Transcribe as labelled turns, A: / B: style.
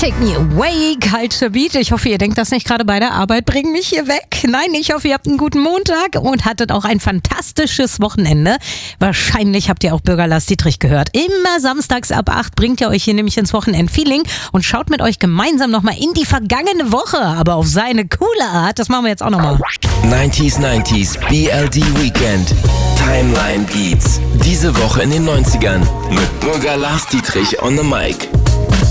A: Take Me Away, Culture Beat. Ich hoffe, ihr denkt das nicht gerade bei der Arbeit. Bring mich hier weg. Nein, ich hoffe, ihr habt einen guten Montag und hattet auch ein fantastisches Wochenende. Wahrscheinlich habt ihr auch Bürger Lars Dietrich gehört. Immer samstags ab 8 bringt ihr euch hier nämlich ins Wochenend-Feeling und schaut mit euch gemeinsam nochmal in die vergangene Woche. Aber auf seine coole Art. Das machen wir jetzt auch nochmal.
B: 90s BLD Weekend. Timeline Beats. Diese Woche in den 90ern mit Bürger Lars Dietrich on the mic.